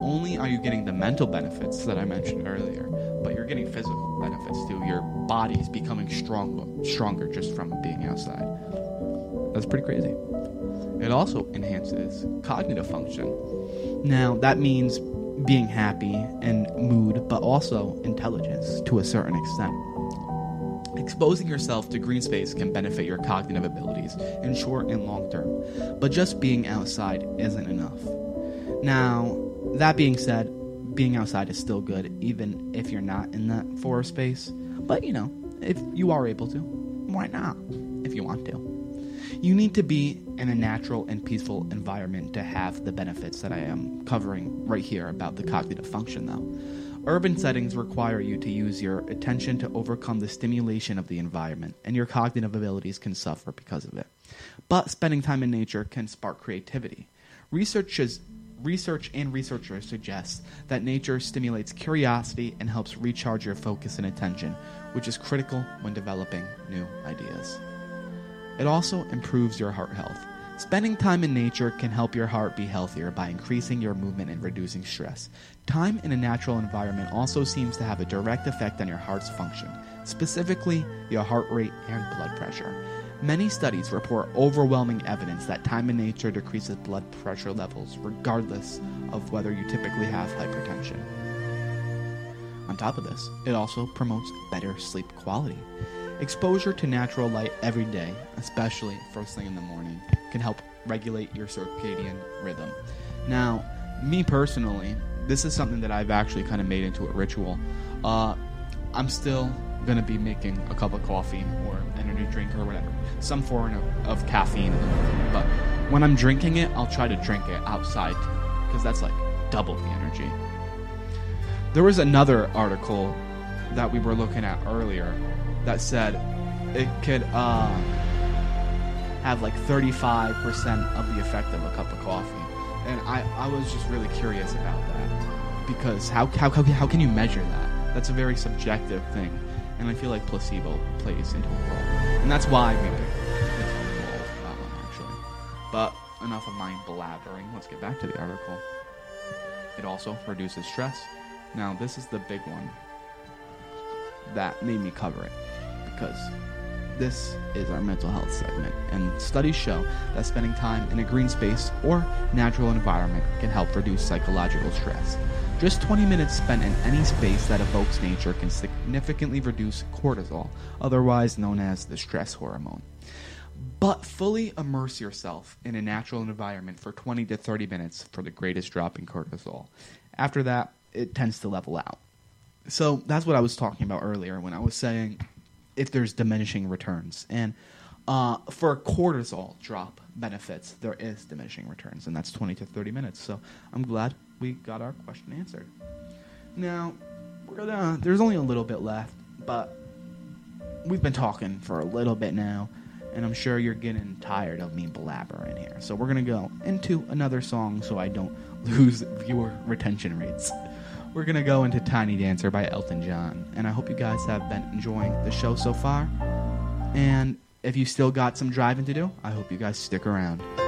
only are you getting the mental benefits that I mentioned earlier, but you're getting physical benefits too. Your body's becoming stronger just from being outside. That's pretty crazy. It also enhances cognitive function. Now, that means being happy and mood, but also intelligence to a certain extent. Exposing yourself to green space can benefit your cognitive abilities in short and long term, but just being outside isn't enough. Now, that being said, being outside is still good, even if you're not in that forest space. But, if you are able to, why not, if you want to? You need to be in a natural and peaceful environment to have the benefits that I am covering right here about the cognitive function, though. Urban settings require you to use your attention to overcome the stimulation of the environment, and your cognitive abilities can suffer because of it. But spending time in nature can spark creativity. Research and researchers suggest that nature stimulates curiosity and helps recharge your focus and attention, which is critical when developing new ideas. It also improves your heart health. Spending time in nature can help your heart be healthier by increasing your movement and reducing stress. Time in a natural environment also seems to have a direct effect on your heart's function, specifically your heart rate and blood pressure. Many studies report overwhelming evidence that time in nature decreases blood pressure levels regardless of whether you typically have hypertension. On top of this, it also promotes better sleep quality. Exposure to natural light every day, especially first thing in the morning, can help regulate your circadian rhythm. Now, me personally, this is something that I've actually kind of made into a ritual. I'm still going to be making a cup of coffee or energy drink or whatever, some form of caffeine in the morning. But when I'm drinking it, I'll try to drink it outside because that's like double the energy. There was another article that we were looking at earlier that said it could have like 35% of the effect of a cup of coffee. And I was just really curious about that because how can you measure that? That's a very subjective thing. And I feel like placebo plays into a role. And that's why we picked this one, actually. But enough of my blabbering. Let's get back to the article. It also reduces stress. Now, this is the big one that made me cover it, because this is our mental health segment, and studies show that spending time in a green space or natural environment can help reduce psychological stress. Just 20 minutes spent in any space that evokes nature can significantly reduce cortisol, otherwise known as the stress hormone. But fully immerse yourself in a natural environment for 20 to 30 minutes for the greatest drop in cortisol. After that, it tends to level out. So that's what I was talking about earlier when I was saying if there's diminishing returns. And for cortisol drop benefits, there is diminishing returns, and that's 20 to 30 minutes. So I'm glad we got our question answered. Now, there's only a little bit left, but we've been talking for a little bit now, and I'm sure you're getting tired of me blabbering here. So we're going to go into another song so I don't lose viewer retention rates. We're going to go into Tiny Dancer by Elton John, and I hope you guys have been enjoying the show so far. And if you still got some driving to do, I hope you guys stick around.